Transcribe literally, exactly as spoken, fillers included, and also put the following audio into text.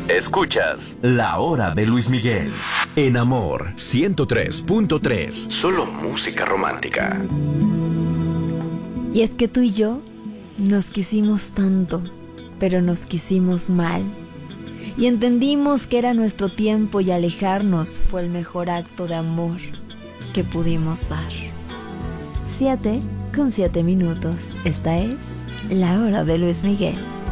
Escuchas La Hora de Luis Miguel en Amor ciento tres punto tres. Solo música romántica. Y es que tú y yo nos quisimos tanto, pero nos quisimos mal. Y entendimos que era nuestro tiempo y alejarnos fue el mejor acto de amor que pudimos dar. Siete con siete minutos. Esta es La Hora de Luis Miguel.